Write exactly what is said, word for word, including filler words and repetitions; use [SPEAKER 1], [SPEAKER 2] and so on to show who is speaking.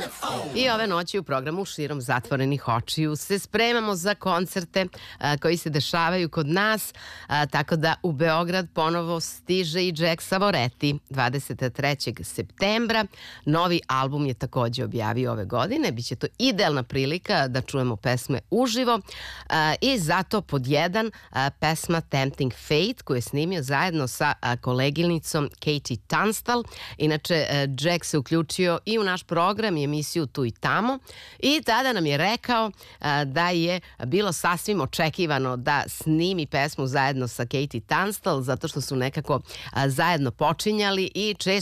[SPEAKER 1] I ove noći u programu Širom zatvorenih očiju se spremamo za koncerte a, koji se dešavaju kod nas, a, tako da u Beograd ponovo stiže i Jack Savoretti dvadeset trećeg septembra. Novi album je takođe objavio ove godine. Biće to idealna prilika da čujemo pesme uživo a, i zato pod jedan a, pesma Tempting Fate koju je snimio zajedno sa a, kolegilnicom Katie Tunstall. Inače, a, Jack se uključio i u naš program i emisiju Tu i tamo i tada nam je rekao a, da je bilo sasvim očekivano da snimi pesmu zajedno sa Katie Tunstall zato što su nekako a, zajedno počinjali i često